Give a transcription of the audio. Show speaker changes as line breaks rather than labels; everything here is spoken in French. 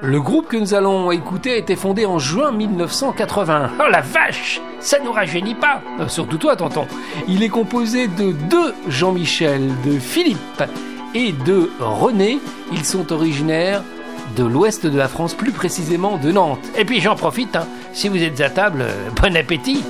Le groupe que nous allons écouter a été fondé en juin 1980. Oh la vache, ça nous rajeunit pas. Surtout toi, tonton. Il est composé de 2 Jean-Michel, de Philippe et de René. Ils sont originaires de l'ouest de la France, plus précisément de Nantes. Et puis j'en profite, si vous êtes à table, bon appétit.